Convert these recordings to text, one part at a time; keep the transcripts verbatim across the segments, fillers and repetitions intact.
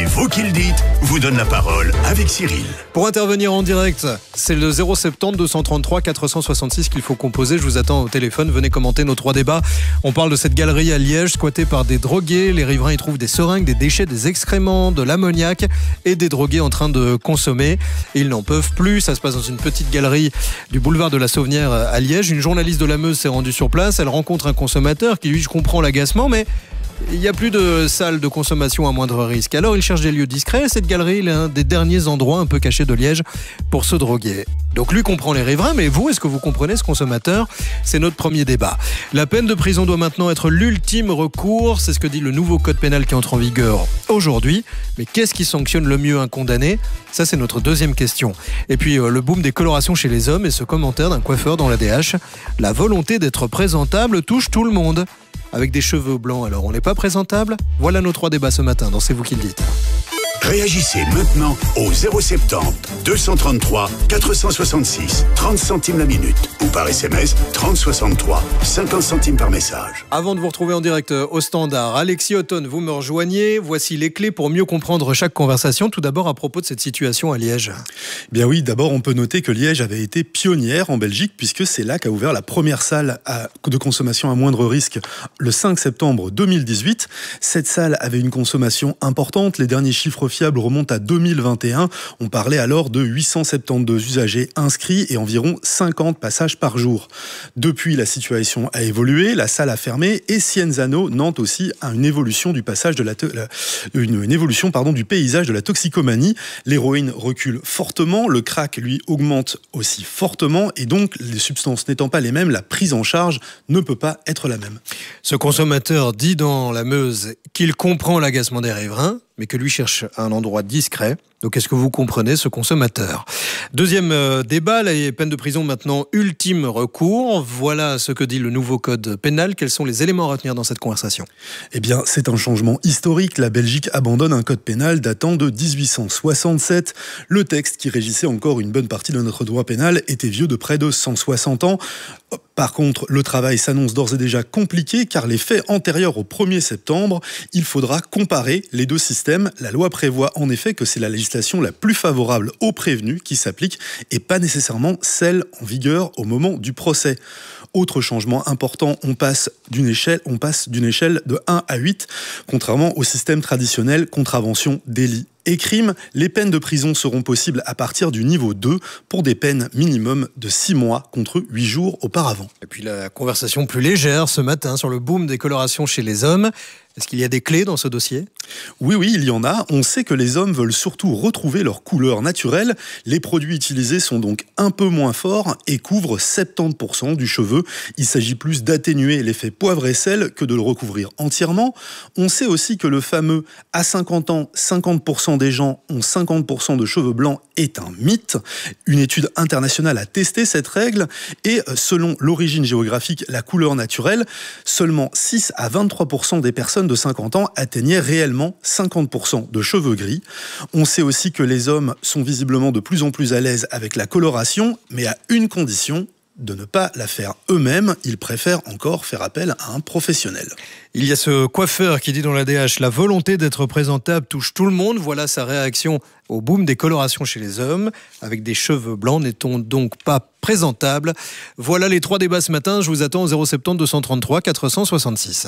vous qui le dites, vous donne la parole avec Cyril. Pour intervenir en direct, c'est le zéro sept zéro deux cent trente-trois quatre cent soixante-six qu'il faut composer. Je vous attends au téléphone. Venez commenter nos trois débats. On parle de cette galerie à Liège, squattée par des drogués. Les riverains y trouvent des seringues, des déchets, des excréments, de l'ammoniac et des drogués en train de consommer. Et ils n'en peuvent plus. Ça se passe dans une petite galerie du boulevard de la Sauvenière à Liège. Une journaliste de la Meuse s'est rendue sur place. Elle rencontre un consommateur qui, lui, je comprends l'agacement, mais il n'y a plus de salles de consommation à moindre risque. Alors il cherche des lieux discrets. Cette galerie est l'un des derniers endroits un peu cachés de Liège pour se droguer. Donc lui comprend les riverains, mais vous, est-ce que vous comprenez ce consommateur ? C'est notre premier débat. La peine de prison doit maintenant être l'ultime recours. C'est ce que dit le nouveau code pénal qui entre en vigueur aujourd'hui. Mais qu'est-ce qui sanctionne le mieux un condamné ? Ça, c'est notre deuxième question. Et puis euh, le boom des colorations chez les hommes et ce commentaire d'un coiffeur dans l'A D H. La volonté d'être présentable touche tout le monde. Avec des cheveux blancs, alors on n'est pas présentable ? Voilà nos trois débats ce matin dans C'est vous qui le dites. Réagissez maintenant au zéro sept zéro deux cent trente-trois quatre cent soixante-six, trente centimes la minute ou par S M S trente soixante-trois, cinquante centimes par message. Avant de vous retrouver en direct au standard, Alexis Othon, vous me rejoignez. Voici les clés pour mieux comprendre chaque conversation. Tout d'abord à propos de cette situation à Liège. Bien oui, d'abord on peut noter que Liège avait été pionnière en Belgique puisque c'est là qu'a ouvert la première salle à, de consommation à moindre risque le cinq septembre deux mille dix-huit. Cette salle avait une consommation importante. Les derniers chiffres fiable remonte à deux mille vingt et un. On parlait alors de huit cent soixante-douze usagers inscrits et environ cinquante passages par jour. Depuis, la situation a évolué, la salle a fermé et Cienzano, Nantes aussi, a une évolution du passage de la, to- la une, une évolution pardon du paysage de la toxicomanie. L'héroïne recule fortement, le crack lui augmente aussi fortement et donc les substances n'étant pas les mêmes, la prise en charge ne peut pas être la même. Ce consommateur dit dans la Meuse qu'il comprend l'agacement des riverains, mais que lui cherche un endroit discret. Donc, est-ce que vous comprenez ce consommateur ? Deuxième euh, débat, les peines de prison maintenant ultime recours. Voilà ce que dit le nouveau code pénal. Quels sont les éléments à retenir dans cette conversation ? Eh bien, c'est un changement historique. La Belgique abandonne un code pénal datant de dix-huit cent soixante-sept. Le texte qui régissait encore une bonne partie de notre droit pénal était vieux de près de cent soixante ans. Par contre, le travail s'annonce d'ores et déjà compliqué car les faits antérieurs au premier septembre, il faudra comparer les deux systèmes. La loi prévoit en effet que c'est la législation la plus favorable aux prévenus qui s'applique et pas nécessairement celle en vigueur au moment du procès. Autre changement important, on passe d'une échelle, on passe d'une échelle de un à huit, contrairement au système traditionnel contravention, délit et crime. Les peines de prison seront possibles à partir du niveau deux pour des peines minimum de six mois contre huit jours auparavant. Et puis la conversation plus légère ce matin sur le boom des colorations chez les hommes. Est-ce qu'il y a des clés dans ce dossier ? Oui, oui, il y en a. On sait que les hommes veulent surtout retrouver leur couleur naturelle. Les produits utilisés sont donc un peu moins forts et couvrent soixante-dix pour cent du cheveu. Il s'agit plus d'atténuer l'effet poivre et sel que de le recouvrir entièrement. On sait aussi que le fameux « à cinquante ans, cinquante pour cent des gens ont cinquante pour cent de cheveux blancs » est un mythe. Une étude internationale a testé cette règle et selon l'origine géographique, la couleur naturelle, seulement six à vingt-trois pour cent des personnes de cinquante ans atteignaient réellement cinquante pour cent de cheveux gris. On sait aussi que les hommes sont visiblement de plus en plus à l'aise avec la coloration, mais à une condition, de ne pas la faire eux-mêmes. Ils préfèrent encore faire appel à un professionnel. Il y a ce coiffeur qui dit dans l'A D H « La volonté d'être présentable touche tout le monde ». Voilà sa réaction au boom des colorations chez les hommes. Avec des cheveux blancs, n'est-on donc pas présentable ? Voilà les trois débats ce matin. Je vous attends au zéro sept zéro deux cent trente-trois quatre cent soixante-six.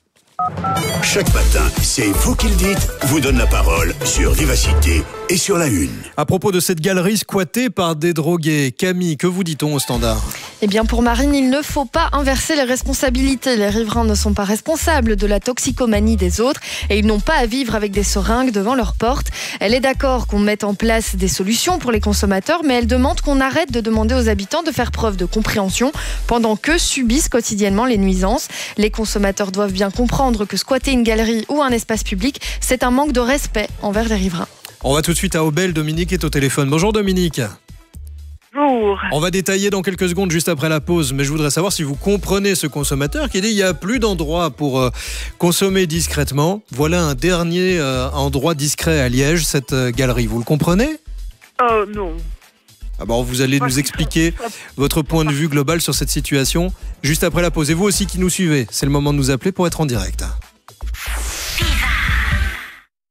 Chaque matin, c'est vous qui le dites, vous donne la parole sur Vivacité et sur La Une. À propos de cette galerie squattée par des drogués, Camille, que vous dit-on au standard ? Eh bien, pour Marine, il ne faut pas inverser les responsabilités. Les riverains ne sont pas responsables de la toxicomanie des autres et ils n'ont pas à vivre avec des seringues devant leur porte. Elle est d'accord qu'on mette en place des solutions pour les consommateurs, mais elle demande qu'on arrête de demander aux habitants de faire preuve de compréhension pendant qu'eux subissent quotidiennement les nuisances. Les consommateurs doivent bien comprendre que squatter une galerie ou un espace public, c'est un manque de respect envers les riverains. On va tout de suite à Aubel. Dominique est au téléphone. Bonjour Dominique. Bonjour. On va détailler dans quelques secondes juste après la pause, mais je voudrais savoir si vous comprenez ce consommateur qui dit qu'il n'y a plus d'endroit pour euh, consommer discrètement. Voilà un dernier euh, endroit discret à Liège, cette euh, galerie. Vous le comprenez ? Oh non. Ah bon, vous allez nous expliquer votre point de vue global sur cette situation juste après la pause. Et vous aussi qui nous suivez, c'est le moment de nous appeler pour être en direct.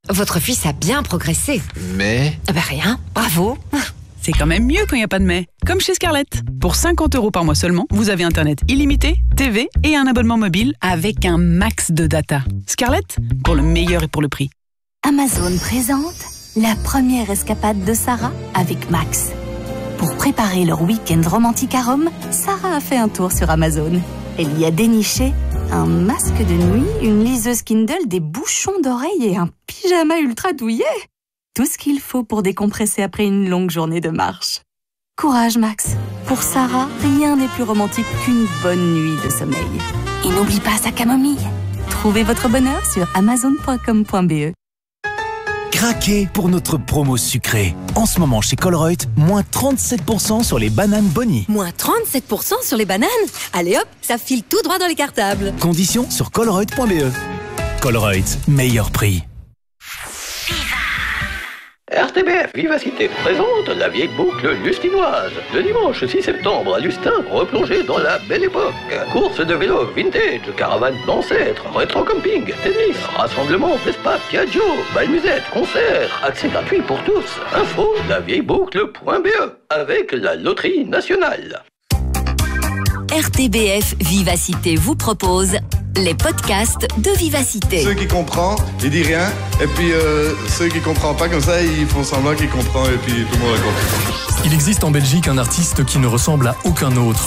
Votre fils a bien progressé. Mais... Eh ben rien, bravo. C'est quand même mieux quand il n'y a pas de mais. Comme chez Scarlett. Pour cinquante euros par mois seulement, vous avez Internet illimité, T V et un abonnement mobile avec un max de data. Scarlett, pour le meilleur et pour le prix. Amazon présente la première escapade de Sarah avec Max. Pour préparer leur week-end romantique à Rome, Sarah a fait un tour sur Amazon. Elle y a déniché un masque de nuit, une liseuse Kindle, des bouchons d'oreilles et un pyjama ultra douillet. Tout ce qu'il faut pour décompresser après une longue journée de marche. Courage, Max. Pour Sarah, rien n'est plus romantique qu'une bonne nuit de sommeil. Et n'oublie pas sa camomille. Trouvez votre bonheur sur amazon point com point b e. Craquez pour notre promo sucrée. En ce moment chez Colruyt, moins trente-sept pour cent sur les bananes Bonnie. Moins trente-sept pour cent sur les bananes? Allez hop, ça file tout droit dans les cartables. Conditions sur colruyt point b e. Colruyt, meilleur prix. R T B F Vivacité présente la vieille boucle lustinoise. Le dimanche six septembre à Lustin, replongez dans la belle époque. Course de vélo vintage, caravane d'ancêtres, rétro-camping, tennis, rassemblement Vespa, Piaggio, bal musette, concert, accès gratuit pour tous. Info, la vieille boucle point b e avec la loterie nationale. R T B F Vivacité vous propose les podcasts de Vivacité. Ceux qui comprennent, ils disent rien. Et puis euh, ceux qui ne comprennent pas comme ça, ils font semblant qu'ils comprennent et puis tout le monde a compris. Il existe en Belgique un artiste qui ne ressemble à aucun autre.